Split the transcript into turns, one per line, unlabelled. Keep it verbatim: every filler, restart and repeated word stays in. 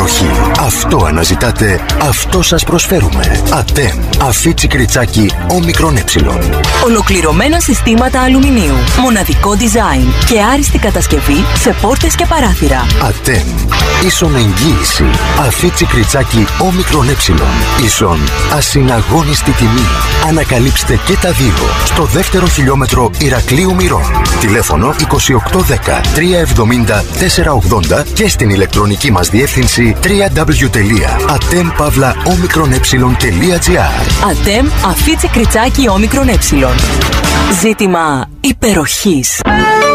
υπεροχή. Αυτό αναζητάτε, αυτό σας προσφέρουμε. ΑΤΕΜ. Αφίτσι κριτσάκι όμικρον ε.
Ολοκληρωμένα συστήματα αλουμινίου. Μοναδικό design και άριστη κατασκευή σε πόρτες και παράθυρα.
ΑΤΕΜ. Ίσον εγγύηση. Αφίτσι κριτσάκι όμικρον ε. Ίσον ασυναγώνιστη τιμή. Ανακαλύψτε και τα δύο στο δεύτερο χιλιόμετρο Ηρακλείου Μυρών. Τηλέφωνο είκοσι οκτώ δέκα τριακόσια εβδομήντα τετρακόσια ογδόντα και στην ηλεκτρονική μας διεύθυνση double-u double-u double-u τελεία atem pavla omikron ε τελεία gr.
ΑΤΕΜ Αφίτσι κριτσάκι όμικρον ε. Ζήτημα υπεροχής.